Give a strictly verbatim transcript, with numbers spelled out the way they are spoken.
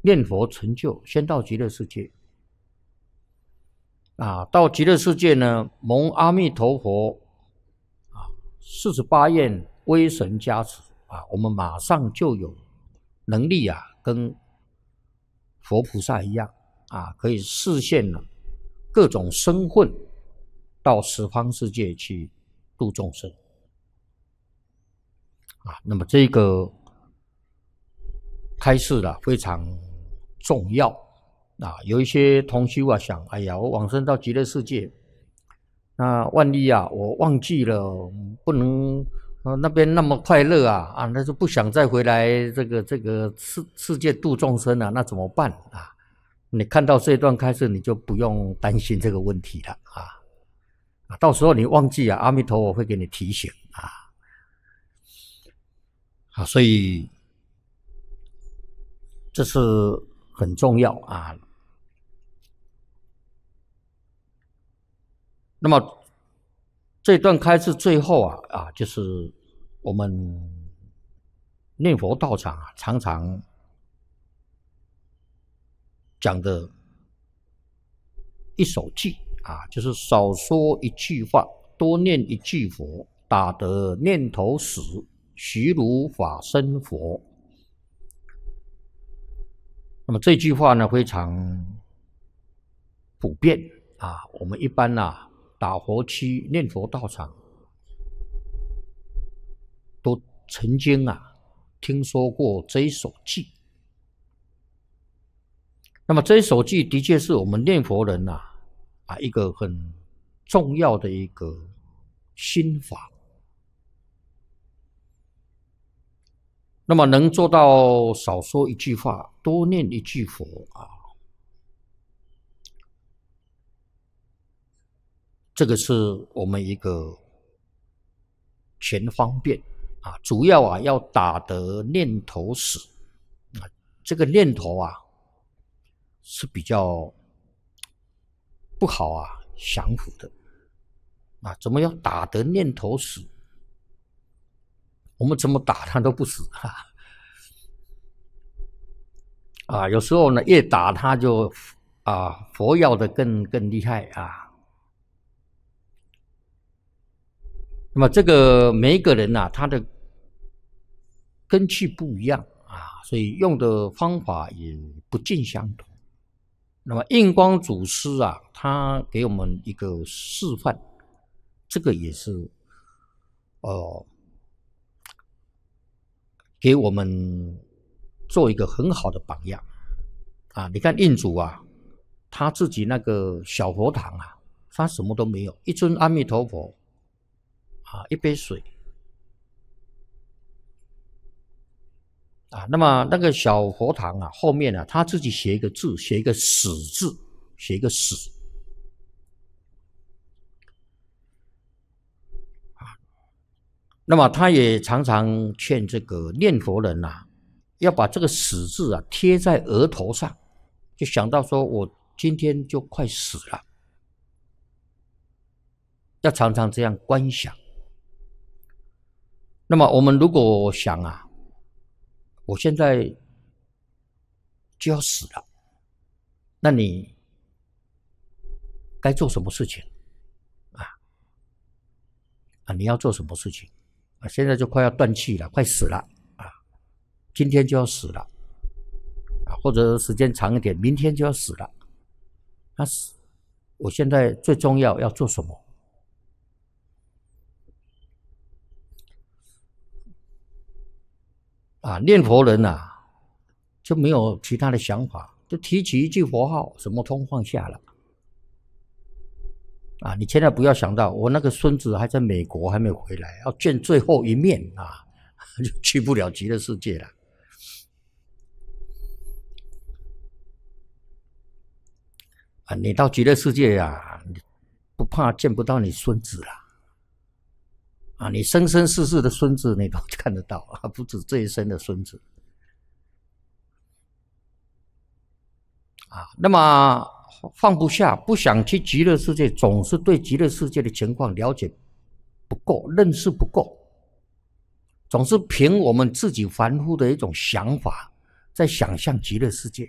念佛成就，先到极乐世界。啊，到极乐世界呢，蒙阿弥陀佛啊四十八愿威神加持啊，我们马上就有能力啊，跟佛菩萨一样啊，可以示现了各种身份到十方世界去度众生啊。那么这个开示啊非常重要啊。有一些同修啊想，哎呀，我往生到极乐世界，那万一啊我忘记了，不能呃那边那么快乐啊啊，那就不想再回来这个这个世世界度众生啊，那怎么办啊？你看到这一段开示，你就不用担心这个问题了啊。啊，到时候你忘记啊，阿弥陀佛会给你提醒啊。啊，所以这是很重要啊。那么这段开示最后啊啊，就是我们念佛道场啊，常常讲的一首偈啊，就是少说一句话，多念一句佛，打得念头死，须如法身佛。那么这句话呢，非常普遍啊。我们一般啊，打佛七念佛道场，都曾经啊听说过这一首偈。那么这一首偈的确是我们念佛人啊啊一个很重要的一个心法。那么能做到少说一句话，多念一句佛啊，这个是我们一个全方便啊，主要啊要打得念头死啊，这个念头啊是比较不好啊降伏的啊，怎么要打得念头死？我们怎么打他都不死啊！啊，有时候呢，越打他就啊，佛要的更更厉害啊。那么这个每一个人啊，他的根器不一样啊，所以用的方法也不尽相同。那么印光祖师啊，他给我们一个示范，这个也是呃。给我们做一个很好的榜样啊！你看印祖啊，他自己那个小佛堂啊，他什么都没有，一尊阿弥陀佛啊，一杯水啊。那么那个小佛堂啊，后面啊，他自己写一个字，写一个死字，写一个死。那么他也常常劝这个念佛人啊，要把这个死字啊贴在额头上，就想到说我今天就快死了，要常常这样观想。那么我们如果想啊，我现在就要死了，那你该做什么事情啊？啊，你要做什么事情？啊，现在就快要断气了，快死了啊！今天就要死了啊，或者时间长一点，明天就要死了。那死，我现在最重要要做什么？啊，念佛人啊，就没有其他的想法，就提起一句佛号，什么通放下了。啊，你千万不要想到我那个孙子还在美国还没回来，要见最后一面啊，就去不了极乐世界了。啊，你到极乐世界啊，你不怕见不到你孙子了？啊，你生生世世的孙子你都看得到啊，不止这一生的孙子。啊，那么放不下，不想去极乐世界，总是对极乐世界的情况了解不够，认识不够，总是凭我们自己凡夫的一种想法，在想象极乐世界。